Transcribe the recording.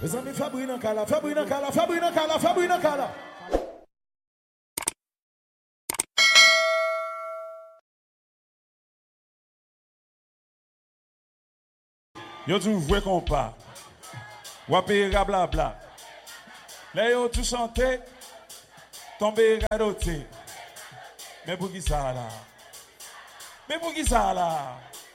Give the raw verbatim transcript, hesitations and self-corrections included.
Les amis Fabrina Kala, Fabrina Kala, Fabrina Kala, Fabrina Kala. Yo tout vrai compas. Wapé blabla. Là yo tout chanté. Tombé radoté. Mais pour qui ça là? Mais pour qui ça là?